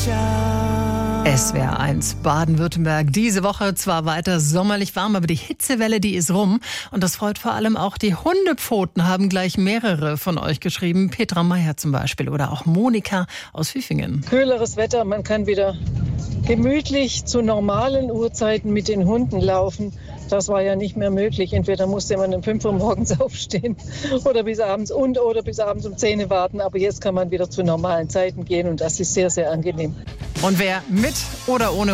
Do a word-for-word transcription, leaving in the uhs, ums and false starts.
S W R eins Baden-Württemberg. Diese Woche zwar weiter sommerlich warm, aber die Hitzewelle, die ist rum. Und das freut vor allem auch die Hundepfoten, haben gleich mehrere von euch geschrieben. Petra Meyer zum Beispiel oder auch Monika aus Hüfingen. Kühleres Wetter, man kann wieder gemütlich zu normalen Uhrzeiten mit den Hunden laufen. Das war ja nicht mehr möglich. Entweder musste man um fünf Uhr morgens aufstehen oder bis abends und oder bis abends um zehn Uhr warten. Aber jetzt kann man wieder zu normalen Zeiten gehen und das ist sehr, sehr angenehm. Und wer mit oder ohne